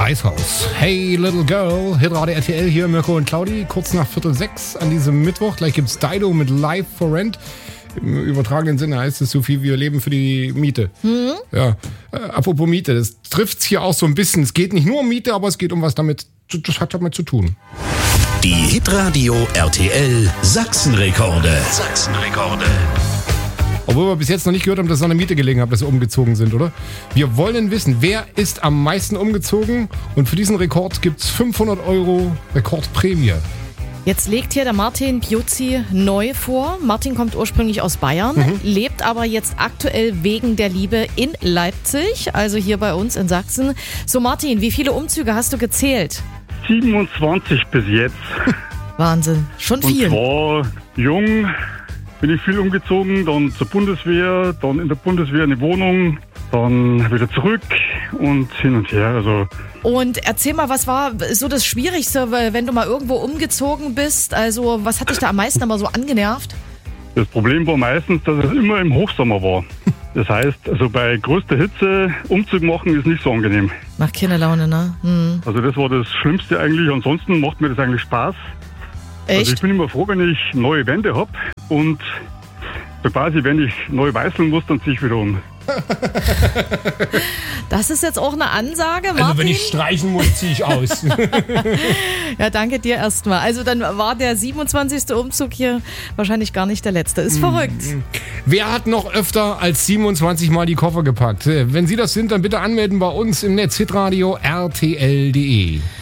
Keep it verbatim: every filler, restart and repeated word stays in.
Weißhaus. Hey Little Girl, Hitradio R T L hier, Mirko und Claudi, kurz nach Viertel sechs an diesem Mittwoch. Gleich gibt's Dido mit Live for Rent. Im übertragenen Sinne heißt es so viel, wir leben für die Miete. Mhm. Ja, äh, apropos Miete, das trifft's hier auch so ein bisschen. Es geht nicht nur um Miete, aber es geht um was damit, das hat damit zu tun. Die Hitradio R T L Sachsenrekorde. Sachsenrekorde. Obwohl wir bis jetzt noch nicht gehört haben, dass es an der Miete gelegen hat, dass sie umgezogen sind, oder? Wir wollen wissen, wer ist am meisten umgezogen? Und für diesen Rekord gibt's fünfhundert Euro Rekordprämie. Jetzt legt hier der Martin Piuzzi neu vor. Martin kommt ursprünglich aus Bayern, mhm. lebt aber jetzt aktuell wegen der Liebe in Leipzig, also hier bei uns in Sachsen. So Martin, wie viele Umzüge hast du gezählt? siebenundzwanzig bis jetzt. Wahnsinn, schon viel. Und zwar jung bin ich viel umgezogen, dann zur Bundeswehr, dann in der Bundeswehr eine Wohnung, dann wieder zurück und hin und her. Also und erzähl mal, was war so das Schwierigste, wenn du mal irgendwo umgezogen bist? Also was hat dich da am meisten aber so angenervt? Das Problem war meistens, dass es immer im Hochsommer war. Das heißt, also bei größter Hitze Umzug machen ist nicht so angenehm. Macht keine Laune, ne? Hm. Also das war das Schlimmste eigentlich. Ansonsten macht mir das eigentlich Spaß. Echt? Also ich bin immer froh, wenn ich neue Wände habe und so quasi, wenn ich neu weißeln muss, dann ziehe ich wieder um. Das ist jetzt auch eine Ansage, Martin. Also wenn ich streichen muss, ziehe ich aus. Ja, danke dir erstmal. Also dann war der siebenundzwanzigste Umzug hier wahrscheinlich gar nicht der letzte. Ist verrückt. Wer hat noch öfter als siebenundzwanzig Mal die Koffer gepackt? Wenn Sie das sind, dann bitte anmelden bei uns im Netz hitradio R T L punkt de.